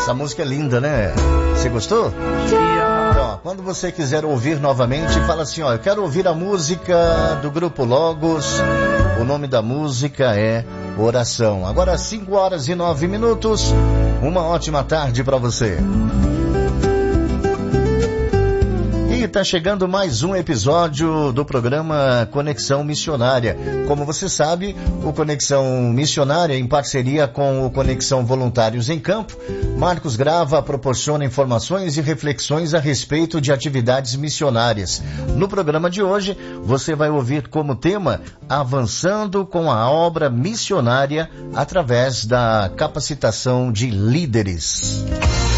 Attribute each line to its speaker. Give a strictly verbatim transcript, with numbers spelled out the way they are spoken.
Speaker 1: Essa música é linda, né? Você gostou? Então, quando você quiser ouvir novamente, fala assim, ó, eu quero ouvir a música do Grupo Logos. O nome da música é Oração. Agora cinco horas e nove minutos. Uma ótima tarde para você. E tá chegando mais um episódio do programa Conexão Missionária. Como você sabe, o Conexão Missionária, em parceria com o Conexão Voluntários em Campo, Marcos Grava proporciona informações e reflexões a respeito de atividades missionárias. No programa de hoje, você vai ouvir como tema Avançando com a Obra Missionária através da capacitação de líderes.